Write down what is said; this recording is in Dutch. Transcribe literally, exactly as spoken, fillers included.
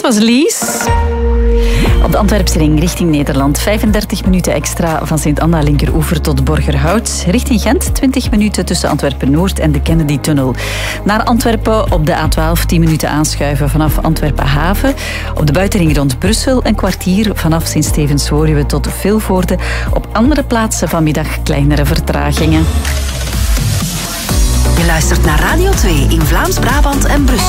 was Lies. Op de Antwerpse ring richting Nederland. vijfendertig minuten extra van Sint-Anna Linkeroever tot Borgerhout. Richting Gent twintig minuten tussen Antwerpen-Noord en de Kennedy-tunnel. Naar Antwerpen op de A twaalf tien minuten aanschuiven vanaf Antwerpen-Haven. Op de buitenring rond Brussel een kwartier vanaf Sint-Stevens-Woluwe tot Vilvoorde. Op andere plaatsen vanmiddag kleinere vertragingen. Je luistert naar Radio twee in Vlaams-Brabant en Brussel.